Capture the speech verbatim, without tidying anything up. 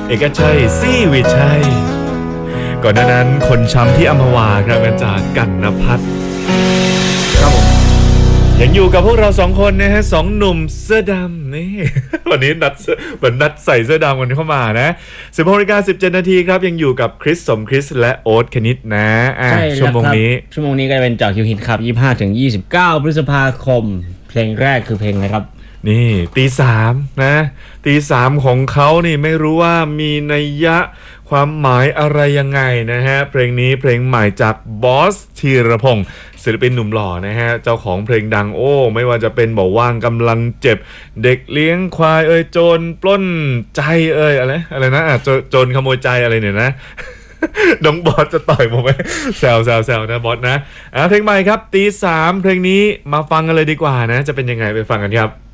เอกชัยศรีวิชัยก่อนหน้านั้นคนช้ำที่อัมพวาครับมาจากกันนภัทรครับผมยังอยู่กับพวกเราสองคนนะฮะสองหนุ่มเสื้อดำนี่ วันนี้นัดเหมือนนัดใส่เสื้อดำกันเข้ามานะสิบหกนาฬิกาสิบเจ็ดนาทีครับยังอยู่กับคริสสมคริสและโอ๊ตคณิตนะอ่ะใช่ชั่วโมงนี้ชั่วโมงนี้ก็จะเป็นจากคิวฮิตครับยี่สิบห้าถึงยี่สิบเก้าพฤษภาคมเพลงแรกคือเพลงอะไรครับนี่ตีสามนะตีสามของเขานี่ไม่รู้ว่ามีนัยยะความหมายอะไรยังไงนะฮะเพลงนี้เพลงใหม่จากบอสธีรพงศ์ศิลปินหนุ่มหล่อนะฮะเจ้าของเพลงดังโอ้ไม่ว่าจะเป็นบอกว่างกำลังเจ็บเด็กเลี้ยงควายเอ้ยโจรปล้นใจเอ้ยอะไรอะไรนะอ่ะโจโจรขโมยใจอะไรเนี่ยนะ น้องบอสจะต่อยผมไหมแซวแซวแซวนะบอสนะอ่ะเพลงใหม่ครับตีสามเพลงนี้มาฟังกันเลยดีกว่านะจะเป็นยังไงไปฟังกันครับ